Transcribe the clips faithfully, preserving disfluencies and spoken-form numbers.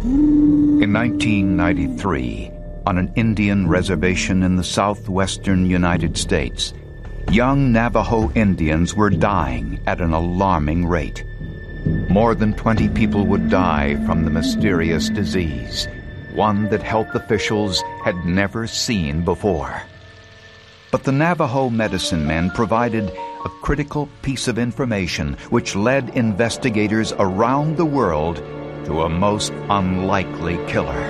In nineteen ninety-three, on an Indian reservation in the southwestern United States, young Navajo Indians were dying at an alarming rate. More than twenty people would die from the mysterious disease, one that health officials had never seen before. But the Navajo medicine men provided a critical piece of information which led investigators around the world to a most unlikely killer.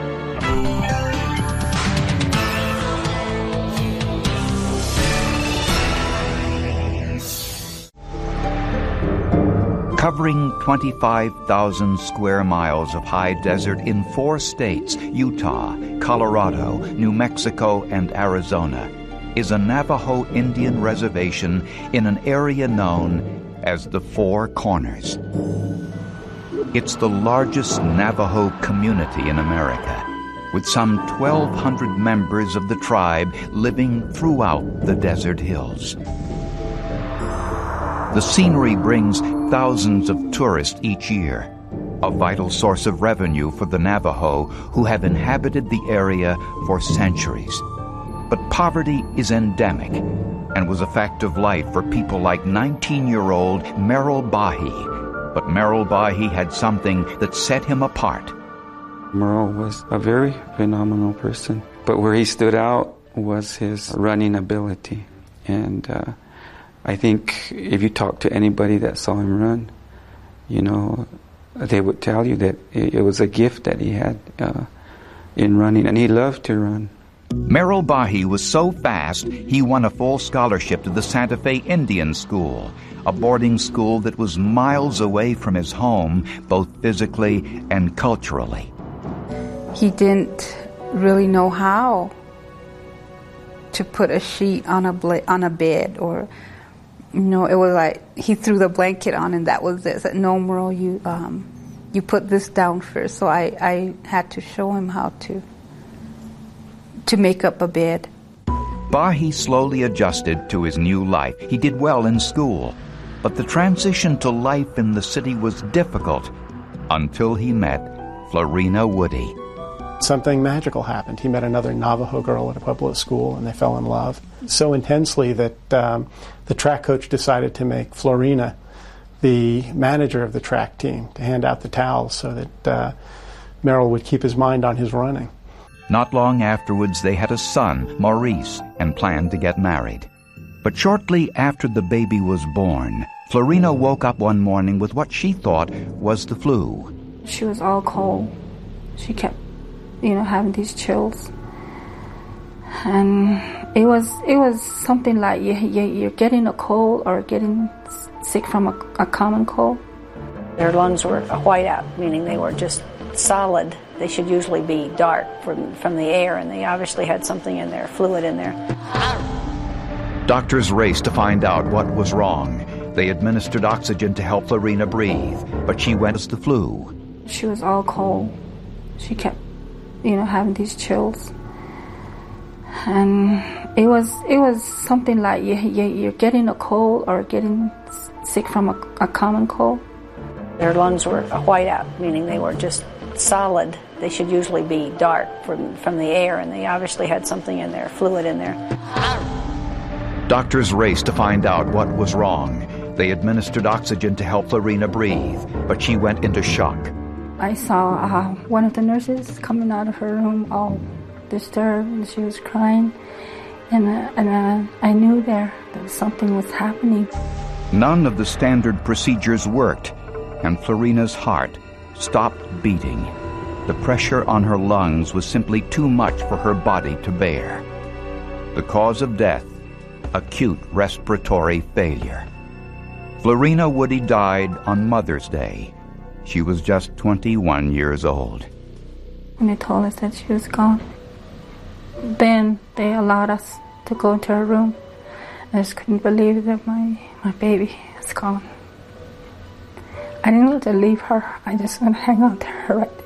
Covering twenty-five thousand square miles of high desert in four states, Utah, Colorado, New Mexico, and Arizona, is a Navajo Indian reservation in an area known as the Four Corners. It's the largest Navajo community in America, with some twelve hundred members of the tribe living throughout the desert hills. The scenery brings thousands of tourists each year, a vital source of revenue for the Navajo who have inhabited the area for centuries. But poverty is endemic and was a fact of life for people like nineteen-year-old Merrill Bahi. But Merrill Bahi had something that set him apart. Merrill was a very phenomenal person, but where he stood out was his running ability. And uh, I think if you talk to anybody that saw him run, you know, they would tell you that it was a gift that he had uh, in running, and he loved to run. Merrill Bahi was so fast, he won a full scholarship to the Santa Fe Indian School, a boarding school that was miles away from his home, both physically and culturally. He didn't really know how to put a sheet on a bla- on a bed, or, you know, it was like he threw the blanket on and that was it. Said, no, Merle, you um, you put this down first. So I, I had to show him how to to make up a bed. Bahi slowly adjusted to his new life. He did well in school, but the transition to life in the city was difficult until he met Florina Woody. Something magical happened. He met another Navajo girl at a public school, and they fell in love so intensely that um, the track coach decided to make Florina the manager of the track team, to hand out the towels so that uh, Merrill would keep his mind on his running. Not long afterwards, they had a son, Maurice, and planned to get married. But shortly after the baby was born, Florina woke up one morning with what she thought was the flu. She was all cold. She kept, you know, having these chills. And it was it was something like you, you, you're getting a cold or getting sick from a, a common cold. Their lungs were a whiteout, meaning they were just solid. They should usually be dark from, from the air, and they obviously had something in there, fluid in there. Doctors raced to find out what was wrong. They administered oxygen to help Florina breathe, but she went as the flu. She was all cold. She kept, you know, having these chills. And it was it was something like you, you, you're getting a cold or getting sick from a, a common cold. Their lungs were a whiteout, meaning they were just solid. They should usually be dark from, from the air, and they obviously had something in there, fluid in there. Doctors raced to find out what was wrong. They administered oxygen to help Florina breathe, but she went into shock. I saw uh, one of the nurses coming out of her room all disturbed, and she was crying, and, uh, and uh, I knew there that something was happening. None of the standard procedures worked, and Florina's heart stopped beating. The pressure on her lungs was simply too much for her body to bear. The cause of death, acute respiratory failure. Florina Woody died on Mother's Day. She was just twenty-one years old. When they told us that she was gone, then they allowed us to go into her room. I just couldn't believe that my, my baby is gone. I didn't want to leave her. I just want to hang on to her right there.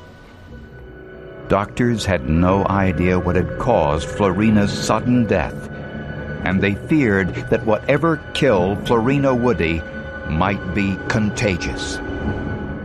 Doctors had no idea what had caused Florina's sudden death, and they feared that whatever killed Florina Woody might be contagious.